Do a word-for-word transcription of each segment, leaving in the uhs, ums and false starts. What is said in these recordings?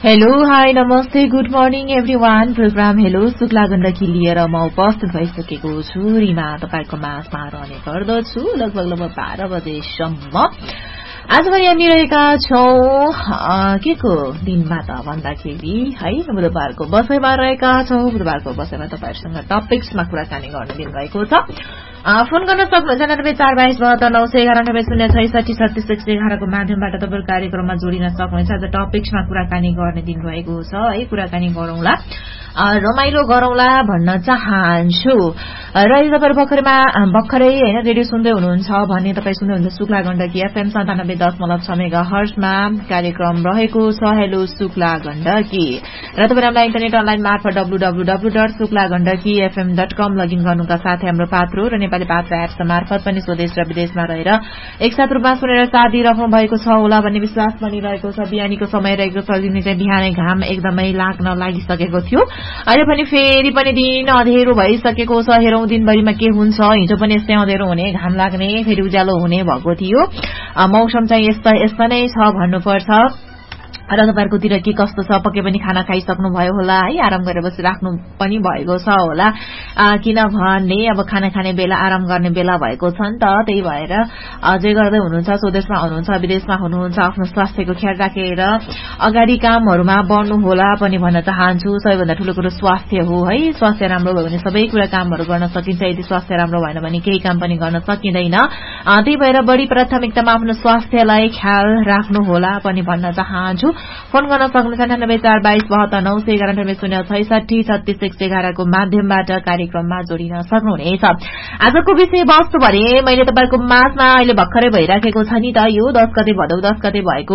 Hello hi नमस्ते good morning everyone. Programme hello Shukla Gandaki लिएर म उपस्थित भइसकेको छु। रिमा तपाईको माझमा रहने गर्दछु लगभग लगभग बाह्र बजेसम्म। आजभरि हामी रहेका छौं के को दिनमा त भन्दाखेरि है बुधबारको बसाइमा रहेका छौं। बुधबारको बसाइमा तपाईहरुसँग टपिक्समा कुराकानी गर्ने दिन रहेको छ। फोन गर्न सक्नुहुन्छ नब्बे चार बाइस बहत्तर नौ सय एघार नब्बे शून्य छैसठी छत्तीस एक सय एघारको माध्यमबाट तपाईहरु कार्यक्रममा जोडिन सक्नुहुन्छ। आज टपिक्समा कुराकानी गर्ने दिन रहेको छ है। कुराकानी गरौंला रमाइलो गरौंला भन्न चाहन्छु। र तपाईहरु भर्खरमा भर्खरै हैन रेडियो सुन्दै हुनुहुन्छ भने तपाई सुन्दै हुनुहुन्छ शुक्ला गण्डकी एफएम सन्तानब्बे दशमलव छ मेगाहर्जमा कार्यक्रम रहेको छ हेलो शुक्ला गण्डकी। र तपाईहरु हामीलाई इन्टरनेट अनलाइन मार्फत W W W dot Shukla Gandaki FM dot com login गर्नुका साथै हाम्रो पात्रो र नेपाली पात्र एप्स मार्फत पनि स्वदेश र विदेशमा रहेर एकसाथ रूपमा सुनेर साथ दिइराख्नु भएको छ होला भन्ने विश्वास पनि रहेको छ। बिहानीको समय रहेको छ, दिन चाहिँ बिहानै घाम एकदमै लाग्न लागिसकेको थियो। अहिले पनि फेरि पनि दिन अँधेरो भइसकेको छ। हेरौं दिनभरिमा के हुन्छ। हिजो पनि यस्तै अँधेरो हुने, घाम लाग्ने, फेरि उज्यालो हुने भएको थियो। मौसम चाहिँ यस्ता यस्ता नै छ भन्नुपर्छ। र तपाईहरुकोतिर के कस्तो छ? पक्कै पनि खाना खाइसक्नु भयो होला है, आराम गरेर बसिराख्नु पनि भएको छ होला। किनभने अब खाना खाने बेला, आराम गर्ने बेला भएको छ नि त। त्यही भएर जे गर्दै हुनुहुन्छ, स्वदेशमा हुनुहुन्छ, विदेशमा हुनुहुन्छ, आफ्नो स्वास्थ्यको ख्याल राखेर अगाडि कामहरुमा बढ्नु होला पनि भन्न चाहन्छु। सबैभन्दा ठूलो कुरो स्वास्थ्य हो है। स्वास्थ्य राम्रो भयो भने सबै कुरा कामहरु गर्न सकिन्छ। यदि स्वास्थ्य राम्रो भएन भने केही काम पनि गर्न सकिँदैन। त्यही भएर बढी प्राथमिकतामा आफ्नो स्वास्थ्यलाई ख्याल राख्नु होला पनि भन्न चाहन्छु। फोन गर्न सक्नुहुन्छ अन्ठानब्बे चार बाइस बहत्तर नौ सय एघार नब्बे शून्य छैसठी छत्तीस एक सय एघारको माध्यमबाट कार्यक्रममा जोडिन सक्नुहुनेछ। आजको विषय वस्तु भने मैले तपाईको माझमा अहिले भर्खरै भइराखेको छ नि त, यो दस गते भदौ दस गते भएको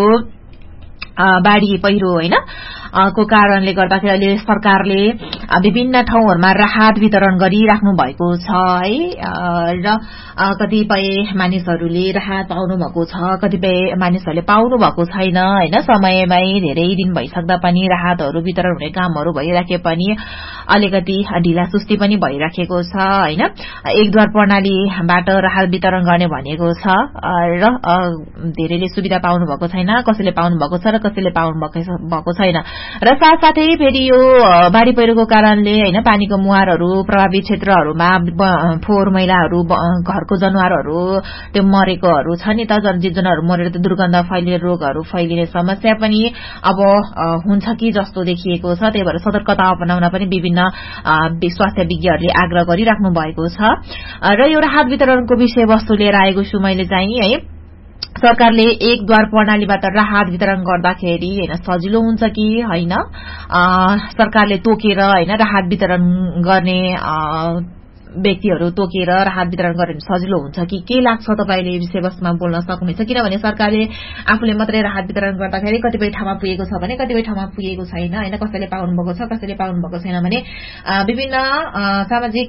बाढी पहिरो हैन को कारणले गर्दाखेरि अहिले सरकारले विभिन्न ठाउँहरुमा राहत वितरण गरिराख्नु भएको छ है। र कतिपय मानिसहरूले राहत पाउनु भएको छ, कतिपय मानिसहरूले पाउनु भएको छैन हैन। समयमै धेरै दिन भइसक्दा पनि राहतहरु वितरण हुने कामहरु भइराखे पनि अलिकति ढिला सुस्ती पनि भइराखेको छ हैन। एकद्वार प्रणालीबाट राहत वितरण गर्ने भनेको छ र धेरैले सुविधा पाउनु भएको छैन, कसैले पाउनु भएको छ र कसैले पाउनु भएको छैन। र साथसाथै फेरि यो बाढी पहिरोको कारणले हैन पानीको मुहारहरु प्रभावित क्षेत्रहरुमा फोहोर मैलाहरु, घरको जनावरहरु त्यो मरेकोहरु छ नि त, जीव जनावरहरु मरेर त दुर्गन्ध फैलिने, रोगहरु फैलिने समस्या पनि अब हुन्छ कि जस्तो देखिएको छ। त्यही भएर सतर्कता अपनाउन पनि विभिन्न स्वास्थ्य विज्ञहरूले आग्रह गरिराख्नु भएको छ। र यो राहत वितरणको विषयवस्तु लिएर आएको छु मैले चाहिँ है। सरकारले एकद्वार प्रणालीबाट राहत वितरण गर्दाखेरि हैन सजिलो हुन्छ कि हैन, सरकारले तोकेर हैन राहत वितरण गर्ने व्यक्तिहरु तोकेर राहत वितरण गर्ने सजिलो हुन्छ कि के लाग्छ? तपाईले यो विषयवस्तुमा बोल्न सक्नुहुन्छ। किनभने सरकारले आफूले मात्रै राहत वितरण गर्दाखेरि कतिपय ठाउँमा पुगेको छ भने कतिपय ठाउँमा पुगेको छैन हैन। कसैले पाउनु भएको छ, कसैले पाउनु भएको छैन भने विभिन्न सामाजिक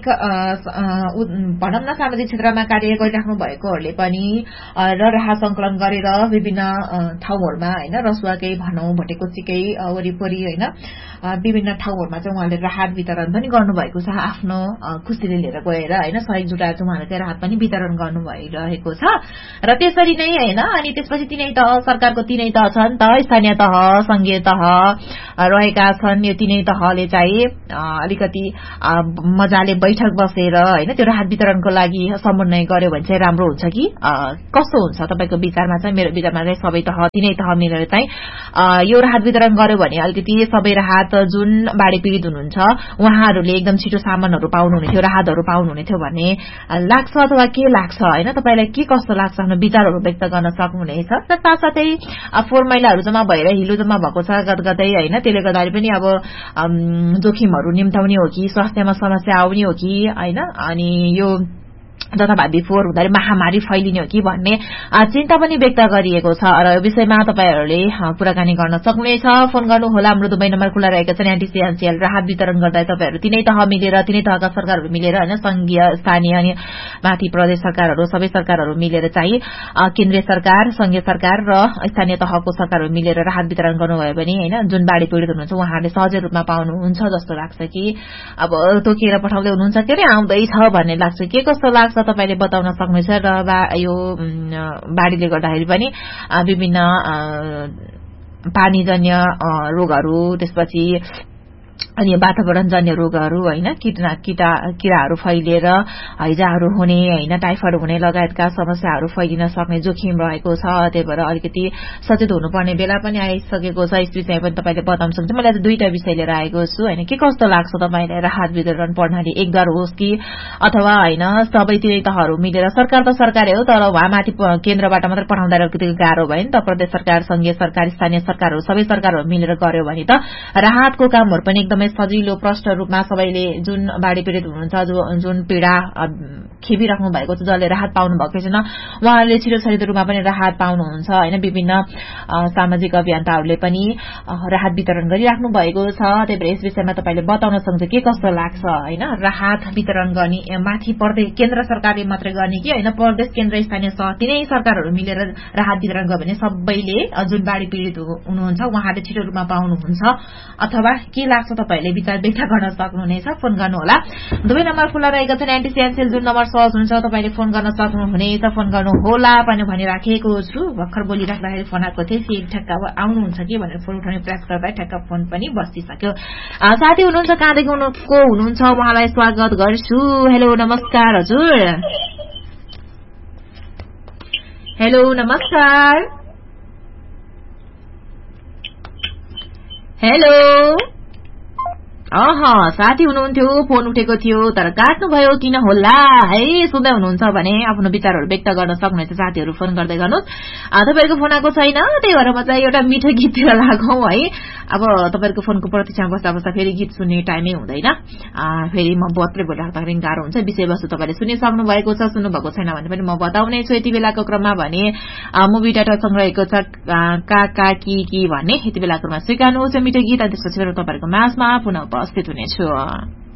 भनौं न सामाजिक क्षेत्रमा कार्य गरिराख्नु भएकोहरुले पनि र राहत संकलन गरेर विभिन्न ठाउँहरुमा हैन रसुवाकै भनौं भटेकोचीकै वरिपरि हैन विभिन्न ठाउँहरुमा चाहिँ उहाँले राहत वितरण पनि गर्नुभएको छ। आफ्नो खुसीले लिएर गएर हैन सहयोग जुटाएर चाहिँ उहाँले चाहिँ राहत पनि वितरण गर्नु भइरहेको छ। र त्यसरी नै हैन अनि त्यसपछि तिनै तह, सरकारको तिनै तह छन् त, स्थानीय तह, संघीय तह रहेका छन्। यो तिनै तहले चाहिँ अलिकति मजाले बैठक बसेर हैन त्यो राहत वितरणको लागि समन्वय गर्यो भने चाहिँ राम्रो हुन्छ कि कस्तो हुन्छ तपाईको विचारमा? चाहिँ मेरो विचारमा चाहिँ सबै तह, तिनै तह मिलेर चाहिँ यो राहत वितरण गर्यो भने अलिकति सबै राहत जुन बाढी पीडित हुनुहुन्छ उहाँहरूले एकदम छिटो सामानहरु पाउनुहुने थियो, राहतहरु पाउनुहुने थियो भन्ने लाग्छ अथवा के लाग्छ हैन? तपाईलाई के कस्तो लाग्छ? आफ्नो विचारहरु व्यक्त गर्न सक्नुहुनेछ। र साथसाथै फोहोर मैलाहरु जम्मा भएर हिलो जम्मा भएको छ गदगदै हैन, त्यसले गर्दाखेरि पनि अब जोखिमहरु निम्ताउने हो कि स्वास्थ्यमा समस्या आउने हो कि हैन, अनि यो जथाभावी फोहोर हुँदाखेरि महामारी फैलिने हो कि भन्ने चिन्ता पनि व्यक्त गरिएको छ। र विषयमा तपाईहरुले कुराकानी गर्न सक्नुहुनेछ। फोन गर्नु होला। हाम्रो दुवै नम्बर खुला रहेको छ। एनटीसीएनसीएल राहत वितरण गर्दा तपाईहरु तिनै तह मिलेर, तिनै तहका सरकारहरु मिलेर हैन, संघीय, स्थानीय अनि माथि प्रदेश सरकारहरु सबै सरकारहरु मिलेर चाहिँ केन्द्रीय सरकार, संघीय सरकार र स्थानीय तहको सरकारहरु मिलेर राहत वितरण गर्नुभयो भने हैन जुन बाढी पीडित हुनुहुन्छ उहाँहरूले सहजै रूपमा पाउनुहुन्छ जस्तो लाग्छ कि अब तोकेर पठाउँदै हुनुहुन्छ के रे आउँदै छ भन्ने लाग्छ। के कस्तो लाग्छ तपाईले बताउन सक्नुहुन्छ। र यो बाढीले गर्दाखेरि पनि विभिन्न पानीजन्य रोगहरू, त्यसपछि अनि वातावरणजन्य रोगहरू हैन, कीटा कीटा किराहरू फैलिएर हैजाहरू हुने हैन, टाइफाइड हुने लगायतका समस्याहरू फैलिन सक्ने जोखिम रहेको छ। त्यही भएर अलिकति सचेत हुनुपर्ने बेला पनि आइसकेको छ। यस विषयमा पनि तपाईले बताउन सक्नुहुन्छ। मैले आज दुईटा विषय लिएर आएको छु हैन। के कस्तो लाग्छ तपाईलाई राहत वितरण प्रणाली एकद्वार होस् कि अथवा हैन सबैतिर तहहरू मिलेर? सरकार त सरकारै हो, तर वहाँ माथि केन्द्रबाट मात्र पठाउँदा अलिकति गाह्रो भयो नि त। प्रदेश सरकार, संघीय सरकार, स्थानीय सरकारहरू सबै सरकारहरू मिलेर गर्यो भने त राहतको कामहरू पनि एकदमै सजिलो प्रष्ट रूपमा सबैले जुन बाढी पीडित हुनुहुन्छ, जुन पीडा खेपिराख्नु भएको छ, जसले राहत पाउनु भएको छैन, उहाँहरूले छिटो छिटो रूपमा पनि राहत पाउनुहुन्छ हैन। विभिन्न सामाजिक अभियन्ताहरूले पनि राहत वितरण गरिराख्नु भएको छ। त्यही भएर यस विषयमा तपाईले बताउन सक्नुहुन्छ के कस्तो लाग्छ हैन। राहत वितरण गर्ने माथि प्रदेश केन्द्र सरकारले मात्रै गर्ने कि हैन, प्रदेश, केन्द्र, स्थानीय तह तिनै सरकारहरू मिलेर राहत वितरण गर्यो भने सबैले जुन बाढी पीडित हुनुहुन्छ उहाँहरूले छिटो रूपमा पाउनुहुन्छ, अथवा के लाग्छ तपाईले विचार व्यक्त गर्न सक्नुहुनेछ। फोन गर्नुहोला। दुवै नम्बर खुला रहेको छ। नाइन्टी सेन्सेल जुन नम्बर सहज हुन्छ तपाईले फोन गर्न सक्नुहुनेछ। फोन गर्नुहोला पनि भनिराखेको छु। भर्खर बोलिराख्दाखेरि फोन आएको थियो, फेरि ठ्याक्क आउनुहुन्छ कि भनेर फोन उठाउने प्रयास गर्दा ठ्याक्क फोन पनि बसिसक्यो। साथी हुनुहुन्छ, कहाँदेखि को हुनुहुन्छ उहाँलाई स्वागत गर्छु। हेलो नमस्कार हजुर। हेलो नमस्कार। हेलो अह साथी हुनुहुन्थ्यो, फोन उठेको थियो तर काट्नुभयो किन होला है। सुन्दै हुनुहुन्छ भने आफ्नो विचारहरू व्यक्त गर्न सक्नुहुनेछ। साथीहरू फोन गर्दै गर्नुहोस्। तपाईहरुको फोन आएको छैन, त्यही भएर म चाहिँ एउटा मिठो गीततिर लागौं है। अब तपाईहरुको फोनको प्रतीक्षामा बस्दा बस्दा फेरि गीत सुन्ने टाइमै हुँदैन, फेरि म बत्रै बोलिराख्दाखेरि गाह्रो हुन्छ। विषयवस्तु तपाईले सुनिसक्नु भएको छ, सुन्नु भएको छैन भने पनि म बताउने छु। यति बेलाको क्रममा भने मुभी डाटासँग रहेको छ काका की की भन्ने, यति बेलाको क्रममा स्वीकार्नुहोस् मिठो गीत। अनि त्यसपछि फेरि तपाईहरुको माझमा पुनः उपस्थित हुनेछु।